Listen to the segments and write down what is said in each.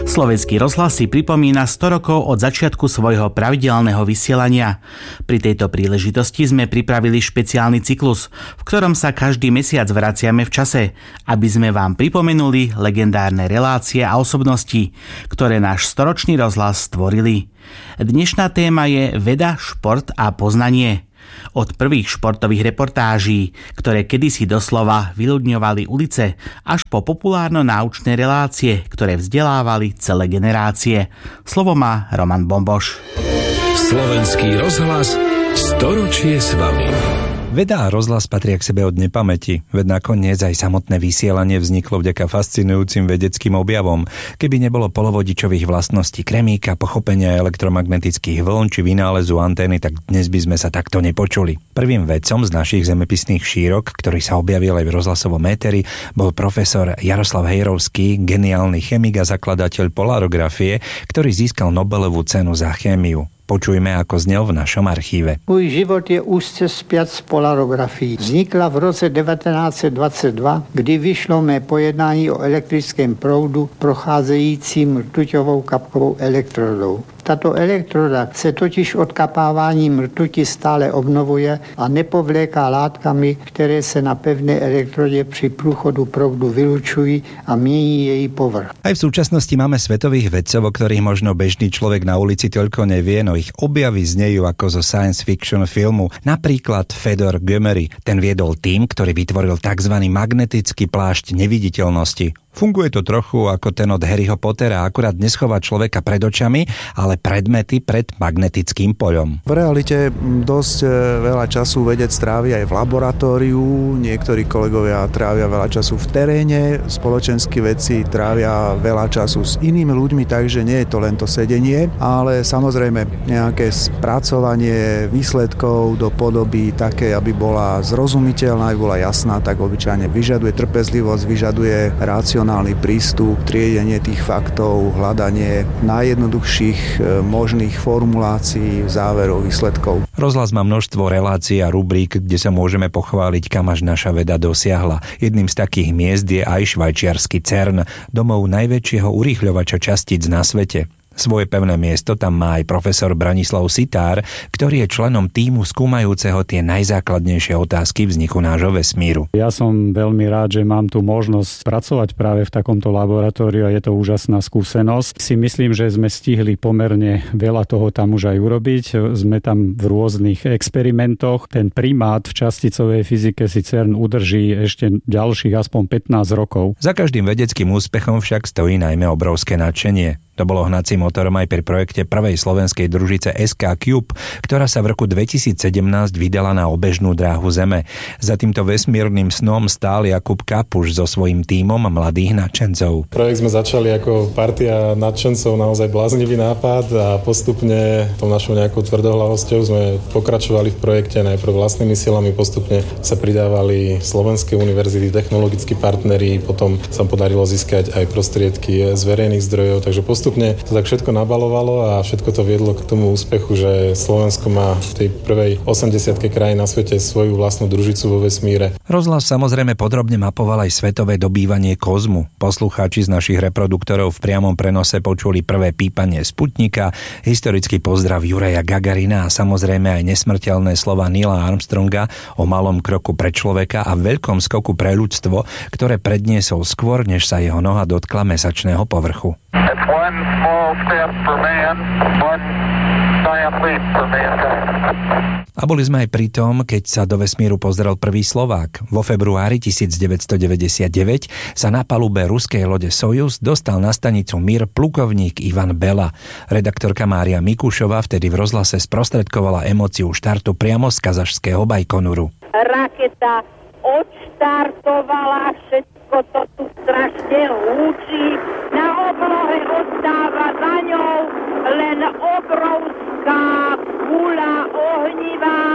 Slovenský rozhlas si pripomína 100 rokov od začiatku svojho pravidelného vysielania. Pri tejto príležitosti sme pripravili špeciálny cyklus, v ktorom sa každý mesiac vraciame v čase, aby sme vám pripomenuli legendárne relácie a osobnosti, ktoré náš storočný rozhlas stvorili. Dnešná téma je veda, šport a poznanie. Od prvých športových reportáží, ktoré kedysi doslova vyľudňovali ulice, až po populárno-náučné relácie, ktoré vzdelávali celé generácie. Slovo má Roman Bomboš. Slovenský rozhlas, storočie s vami. Veda a rozhlas patria k sebe od nepamäti, veď nakoniec aj samotné vysielanie vzniklo vďaka fascinujúcim vedeckým objavom. Keby nebolo polovodičových vlastností kremíka, pochopenia elektromagnetických vln či vynálezu antény, tak dnes by sme sa takto nepočuli. Prvým vedcom z našich zemepisných šírok, ktorý sa objavil aj v rozhlasovom éteri, bol profesor Jaroslav Hejrovský, geniálny chemik a zakladateľ polarografie, ktorý získal Nobelovú cenu za chémiu. Počujme, ako znel v našom archíve. Můj život je úzce spjat s polarografií. Vznikla v roce 1922, kdy vyšlo mé pojednání o elektrickém proudu procházejícím rtuťovou kapkovou elektrodou. Tato elektroda se totiž odkapáváním rtuti stále obnovuje a nepovléká látkami, které se na pevné elektrodě při průchodu proudu vylučují a mění její povrch. Aj v súčasnosti máme svetových vedcov, o ktorých možno bežný človek na ulici toľko nevie, no ich objavy znejú ako zo science fiction filmu. Napríklad Fedor Gömery. Ten viedol tým, ktorý vytvoril tzv. Magnetický plášť neviditeľnosti. Funguje to trochu ako ten od Harryho Pottera, akurát neschová človeka pred očami, ale predmety pred magnetickým poľom. V realite dosť veľa času vedec trávi aj v laboratóriu, niektorí kolegovia trávia veľa času v teréne, spoločenskí vedci trávia veľa času s inými ľuďmi, takže nie je to len to sedenie, ale samozrejme nejaké spracovanie výsledkov do podoby také, aby bola zrozumiteľná, aby bola jasná, tak obyčajne vyžaduje trpezlivosť, vyžaduje racionálny prístup, triedenie tých faktov, hľadanie najjednoduchších možných formulácií, záverov, výsledkov. Rozhlas má množstvo relácií a rubrík, kde sa môžeme pochváliť, kam až naša veda dosiahla. Jedným z takých miest je aj švajčiarsky CERN, domov najväčšieho urýchľovača častíc na svete. Svoje pevné miesto tam má aj profesor Branislav Sitár, ktorý je členom tímu skúmajúceho tie najzákladnejšie otázky vzniku nášho vesmíru. Ja som veľmi rád, že mám tu možnosť pracovať práve v takomto laboratóriu a je to úžasná skúsenosť. Si myslím, že sme stihli pomerne veľa toho tam už aj urobiť. Sme tam v rôznych experimentoch. Ten primát v časticovej fyzike si CERN udrží ešte ďalších aspoň 15 rokov. Za každým vedeckým úspechom však stojí najmä obrovské nadšenie. To bolo hnacím motorom aj pri projekte prvej slovenskej družice SK Cube, ktorá sa v roku 2017 vydala na obežnú dráhu Zeme. Za týmto vesmírnym snom stál Jakub Kapuš so svojím tímom mladých nadšencov. Projekt sme začali ako partia nadšencov, naozaj bláznivý nápad a postupne tou našou nejakou tvrdohlavosťou sme pokračovali v projekte najprv vlastnými silami, postupne sa pridávali slovenské univerzity, technologickí partneri, potom sa podarilo získať aj prostriedky z verejných zdrojov, takže postupne to tak všetko nabalovalo a všetko to viedlo k tomu úspechu, že Slovensko má v tej prvej 80-ke krajín na svete svoju vlastnú družicu vo vesmíre. Rozhlas samozrejme podrobne mapoval aj svetové dobývanie kozmu. Poslucháči z našich reproduktorov v priamom prenose počuli prvé pípanie Sputnika, historický pozdrav Juraja Gagarina a samozrejme aj nesmrteľné slova Neila Armstronga o malom kroku pre človeka a veľkom skoku pre ľudstvo, ktoré predniesol skôr, než sa jeho noha dotkla mesačného povrchu. A boli sme aj pri tom, keď sa do vesmíru pozrel prvý Slovák. Vo februári 1999 sa na palube ruskej lode Sojuz dostal na stanicu Mir plukovník Ivan Bela. Redaktorka Mária Mikušová vtedy v rozhlase sprostredkovala emóciu štartu priamo z kazašského Bajkonuru. Raketa odštartovala, všetko to tu strašne húči. Na oblohe ostáva za ňou len obrovská guľa ohnivá.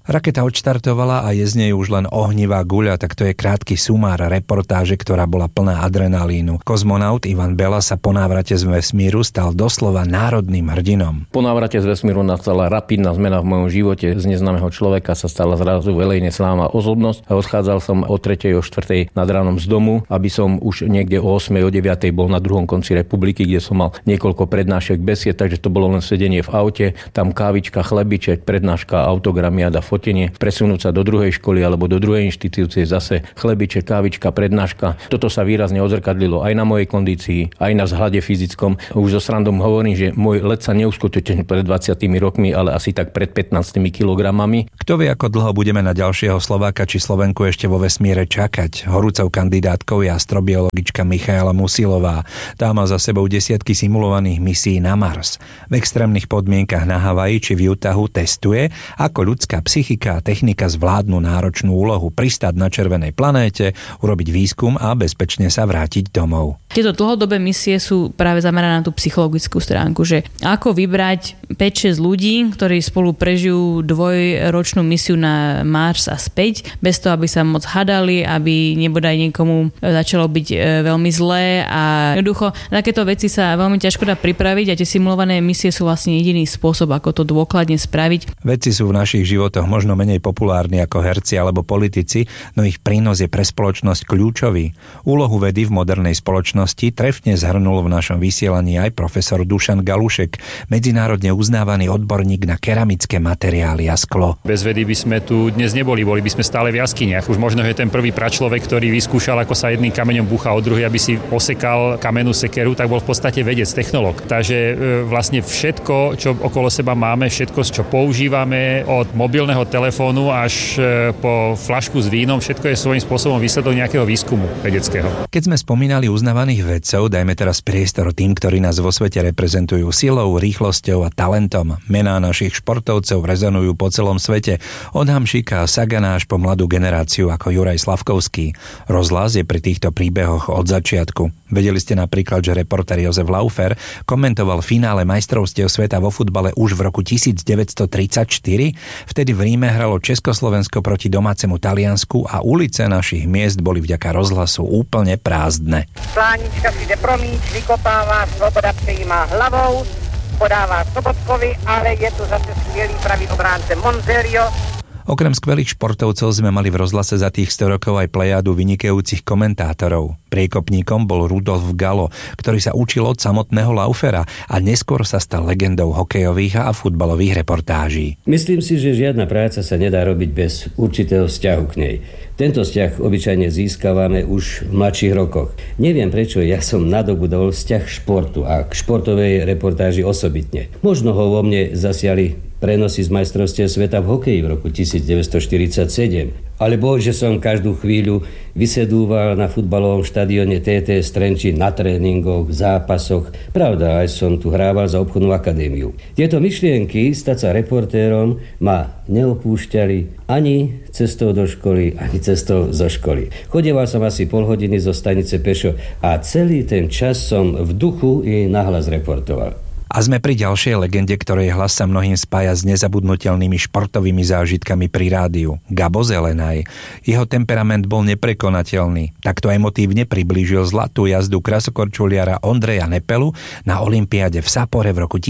Raketa odštartovala a je z nej už len ohnivá guľa, tak to je krátky sumár reportáže, ktorá bola plná adrenalínu. Kozmonaut Ivan Bela sa po návrate z vesmíru stal doslova národným hrdinom. Po návrate z vesmíru nastala rapidná zmena v mojom živote. Z neznámeho človeka sa stala zrazu verejne slávna osobnosť. Odchádzal som o 3. o 4. nad ránom z domu, aby som už niekde o 8. o 9. bol na druhom konci republiky, kde som mal niekoľko prednášek, besied, takže to bolo len sedenie v aute, tam kávička, chlebiček, prednáška, autogramiada, fotenie, presunúť sa do druhej školy alebo do druhej inštitúcie, zase chlebiček, kávička, prednáška. Toto sa výrazne odzrkadlilo aj na mojej kondícii, aj na vzhľade fyzickom. Už so srandom hovorím, že môj let sa neuskutočnil pred 20 rokmi, ale asi tak pred 15 kilogramami. Kto vie, ako dlho budeme na ďalšieho Slováka či Slovenku ešte vo vesmíre čakať? Horúcou kandidátkou je astrobiologička Michaela Musilová. Tá má za sebou desiatky simulovaných misií na Mars. V extrémnych podmienkach na Havaji či v Utahu testuje, ako ľudská psychika a technika zvládnu náročnú úlohu pristáť na červenej planéte, urobiť výskum a bezpečne sa vrátiť domov. Tieto dlhodobé misie sú práve zamerané na tú psychologickú stránku, že ako vybrať 5-6 ľudí, ktorí spolu prežijú dvojročnú misiu na Mars a späť, bez toho, aby sa moc hadali, aby nebodaj niekomu začalo byť veľmi zlé a jednoducho takéto veci sa veľmi ťažko dá pripraviť a tie simulované misie sú vlastne jediný spôsob, ako to dôkladne spraviť. Vedci sú v našich životoch možno menej populárni ako herci alebo politici, no ich prínos je pre spoločnosť kľúčový. Úlohu vedy v modernej spoločnosti trefne zhrnul v našom vysielaní aj profesor Dušan Galušek, medzinárodne uznávaný odborník na keramické materiály a sklo. Bez vedy by sme tu dnes neboli, boli by sme stále v jaskyniach. Už možno je ten prvý pračlovek, ktorý vyskúšal, ako sa jedným kameňom búcha od druhý, aby si osekal kamennú sekeru, tak bol v podstate vedec, technológ. Takže vlastne všetko, čo okolo seba máme, všetko, čo používame, od mobilného telefónu až po fľašku s vínom, všetko je svojím spôsobom výsledok nejakého výskumu vedeckého. Keď sme spomínali uznávaných vedcov, dajme teraz priestor tým, ktorí nás vo svete reprezentujú silou, rýchlosťou a talentom. Mená našich športovcov rezonujú po celom svete, od Hamšíka a Sagana až po mladú generáciu ako Juraj Slavkovský. Rozhlas je pri týchto príbehoch od začiatku. Vedeli ste napríklad, že reportér Jozef Laufer komentoval finále majstrovstiev sveta vo futbale už v roku 1934. Vtedy v Ríme hralo Československo proti domácemu Taliansku a ulice našich miest boli vďaka rozhlasu úplne prázdne. Plánička si jde promíč, vykopává, Svoboda přejímá hlavou, podává Sobotkovi, ale je tu zase skvělý pravý obránce Monzerio. Okrem skvelých športovcov sme mali v rozhlase za tých 100 rokov aj plejádu vynikajúcich komentátorov. Priekopníkom bol Rudolf Galo, ktorý sa učil od samotného Laufera a neskôr sa stal legendou hokejových a futbalových reportáží. Myslím si, že žiadna práca sa nedá robiť bez určitého vzťahu k nej. Tento vzťah obyčajne získavame už v mladších rokoch. Neviem, prečo ja som nadobudol vzťah športu a k športovej reportáži osobitne. Možno ho vo mne zasiali prenosy z majstrovstiev sveta v hokeji v roku 1947. Alebo že som každú chvíľu vysedúval na futbalovom štadióne TT Trenčín na tréningoch, zápasoch. Pravda, aj som tu hrával za obchodnú akadémiu. Tieto myšlienky stať sa reportérom ma neopúšťali ani cestou do školy, ani cestou zo školy. Chodieval som asi pol hodiny zo stanice pešo a celý ten čas som v duchu i nahlas reportoval. A sme pri ďalšej legende, ktorej hlas sa mnohým spája s nezabudnutelnými športovými zážitkami pri rádiu. Gabo Zelenaj. Jeho temperament bol neprekonateľný. Takto emotívne priblížil zlatú jazdu krasokorčuliara Ondreja Nepelu na olympiáde v Sapore v roku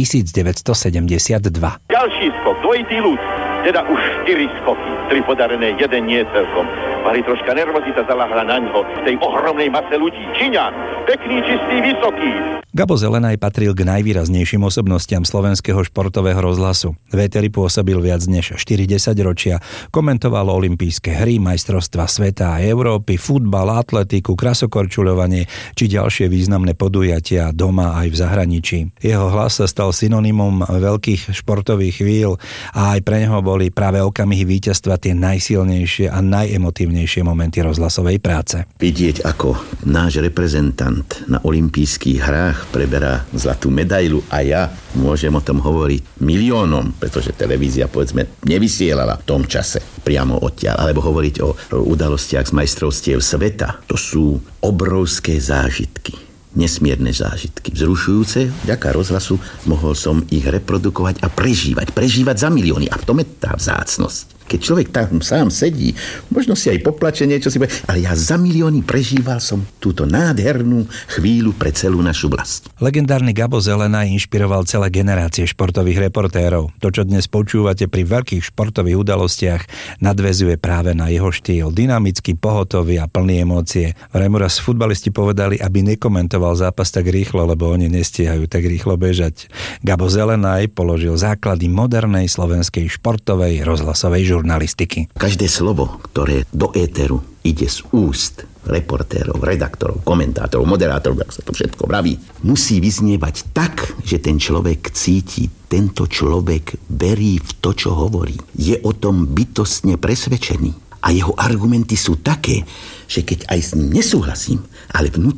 1972. Ďalší skok, dvojitý ľud, teda už 4 skoky, 3 podarené, jeden nie celkom. Mali troška nervozita zaláhla na ňo v tej ohromnej mase ľudí. Číňan, pekný, čistý, vysoký. Gabo Zelenaj patril k najvýraznejším osobnostiam slovenského športového rozhlasu. V éteri pôsobil viac než 40 ročia. Komentoval olympijské hry, majstrovstvá sveta a Európy, futbal, atletiku, krasokorčuľovanie či ďalšie významné podujatia doma aj v zahraničí. Jeho hlas sa stal synonymom veľkých športových chvíľ a aj pre neho boli práve okamihy víťazstva tie najsilnejšie a najemotívnejšie momenty rozhlasovej práce. Vidieť, ako náš reprezentant na olympijských hrách preberá zlatú medailu a ja môžem o tom hovoriť miliónom, pretože televízia, povedzme, nevysielala v tom čase priamo odtiaľ, alebo hovoriť o udalostiach z majstrovstiev sveta. To sú obrovské zážitky. Nesmierne zážitky, vzrušujúce. Vďaka rozhlasu mohol som ich reprodukovať a prežívať za milióny. A v tom je tá vzácnosť. Keď človek tam sám sedí, možno si aj poplače niečo si povie, ale ja za milióny prežíval som túto nádhernú chvíľu pre celú našu vlast. Legendárny Gabo Zelenaj inšpiroval celé generácie športových reportérov. To, čo dnes počúvate pri veľkých športových udalostiach, nadväzuje práve na jeho štýl. Dynamický, pohotový a plný emócie. Vraj mu raz futbalisti povedali, aby nekomentoval zápas tak rýchlo, lebo oni nestíhajú tak rýchlo bežať. Gabo Zelenaj položil základy modernej slovenskej športovej rozhlasovej žurnalistiky. Každé slovo, ktoré do éteru ide z úst reportérov, redaktorov, komentátorov, moderátorov, ako sa to všetko vraví, musí vyznievať tak, že ten človek cíti, tento človek verí v to, čo hovorí. Je o tom bytostne presvedčený. A jeho argumenty sú také, že keď aj s ním nesúhlasím, ale vnútorne